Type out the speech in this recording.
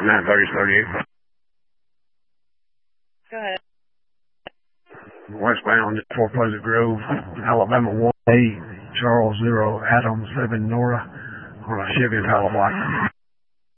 930-38. Go ahead. Westbound at Fort Pleasant Grove, Alabama 1A, Charles 0, Adam 7, Nora, on a Chevy Impala black.